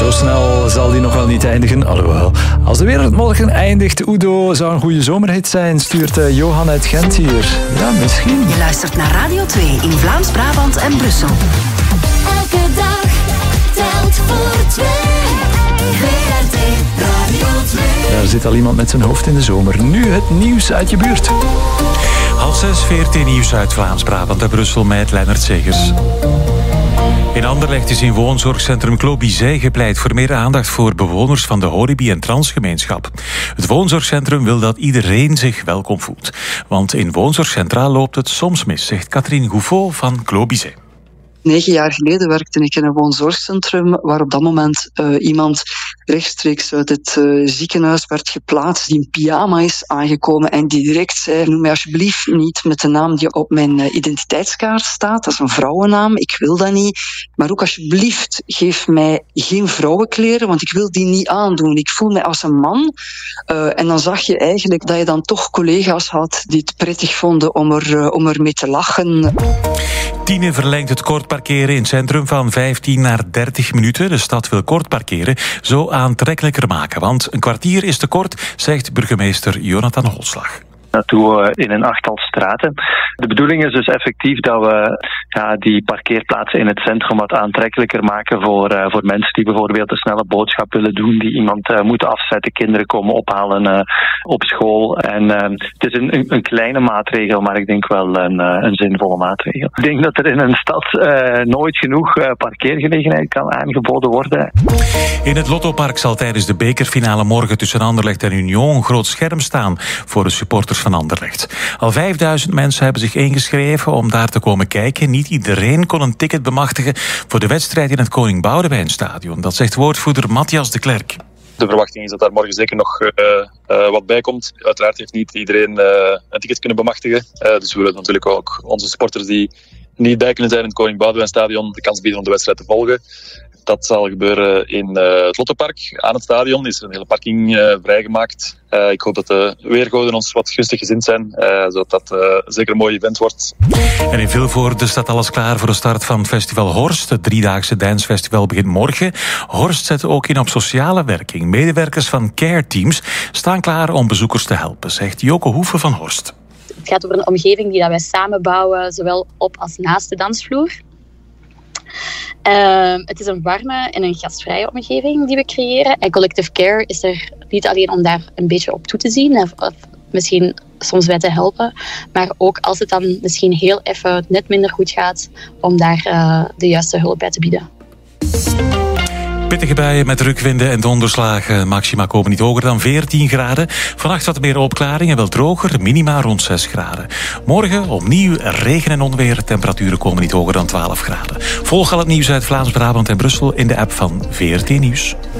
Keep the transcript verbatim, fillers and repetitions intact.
Zo snel zal die nog wel niet eindigen. Alhoewel, als de wereld morgen eindigt, Udo zou een goede zomerhit zijn, stuurt uh, Johan uit Gent hier. Ja, misschien. Je luistert naar Radio twee in Vlaams-Brabant en Brussel. Elke dag telt voor twee. V R T Radio twee. Daar zit al iemand met zijn hoofd in de zomer. Nu het nieuws uit je buurt. Half zes, V R T Nieuws uit Vlaams-Brabant en Brussel met Lennart Segers. In Anderlecht is in woonzorgcentrum Clos Bizet gepleit voor meer aandacht voor bewoners van de horibi- en transgemeenschap. Het woonzorgcentrum wil dat iedereen zich welkom voelt. Want in woonzorgcentra loopt het soms mis, zegt Catherine Gouffot van Clos Bizet. Negen jaar geleden werkte ik in een woonzorgcentrum waar op dat moment uh, iemand rechtstreeks uit het uh, ziekenhuis werd geplaatst die in pyjama is aangekomen en die direct zei: noem mij alsjeblieft niet met de naam die op mijn uh, identiteitskaart staat. Dat is een vrouwennaam, ik wil dat niet. Maar ook alsjeblieft, geef mij geen vrouwenkleren, want ik wil die niet aandoen. Ik voel mij als een man. Uh, en dan zag je eigenlijk dat je dan toch collega's had die het prettig vonden om er, uh, om er mee te lachen. Tiene verlengt het kort parkeren in het centrum van vijftien naar dertig minuten. De stad wil kort parkeren zo aantrekkelijker maken. Want een kwartier is te kort, zegt burgemeester Jonathan Holslag. Dat doen we in een achttal straten. De bedoeling is dus effectief dat we ja, die parkeerplaatsen in het centrum wat aantrekkelijker maken voor, uh, voor mensen die bijvoorbeeld een snelle boodschap willen doen, die iemand uh, moeten afzetten, kinderen komen ophalen uh, op school. En uh, het is een, een, een kleine maatregel, maar ik denk wel een, uh, een zinvolle maatregel. Ik denk dat er in een stad uh, nooit genoeg uh, parkeergelegenheid kan aangeboden worden. In het Lottopark zal tijdens de bekerfinale morgen tussen Anderlecht en Union een groot scherm staan voor de supporters van Anderlecht. Al vijfduizend mensen hebben zich ingeschreven om daar te komen kijken. Niet iedereen kon een ticket bemachtigen voor de wedstrijd in het Koning Boudewijnstadion. Dat zegt woordvoerder Matthias de Klerk. De verwachting is dat daar morgen zeker nog uh, uh, wat bij komt. Uiteraard heeft niet iedereen uh, een ticket kunnen bemachtigen. Uh, dus we willen natuurlijk ook onze sporters die niet bij kunnen zijn in het Koning Boudewijnstadion de kans bieden om de wedstrijd te volgen. Dat zal gebeuren in uh, het Lottopark. Aan het stadion is er een hele parking uh, vrijgemaakt. Uh, ik hoop dat de weergoden ons wat gunstig gezind zijn, uh, zodat dat uh, zeker een mooi event wordt. En in Vilvoorde staat alles klaar voor de start van Festival Horst. Het driedaagse dancefestival begint morgen. Horst zet ook in op sociale werking. Medewerkers van care teams staan klaar om bezoekers te helpen, zegt Joke Hoeven van Horst. Het gaat over een omgeving die dat wij samen bouwen, zowel op als naast de dansvloer. Uh, het is een warme en een gastvrije omgeving die we creëren. En Collective Care is er niet alleen om daar een beetje op toe te zien, of, of misschien soms bij te helpen, maar ook als het dan misschien heel even net minder goed gaat, om daar uh, de juiste hulp bij te bieden. Pittige buien met rukwinden en donderslagen. Maxima komen niet hoger dan veertien graden. Vannacht wat meer opklaringen, wel droger, minima rond zes graden. Morgen opnieuw regen en onweer. Temperaturen komen niet hoger dan twaalf graden. Volg al het nieuws uit Vlaams-Brabant en Brussel in de app van V R T Nieuws.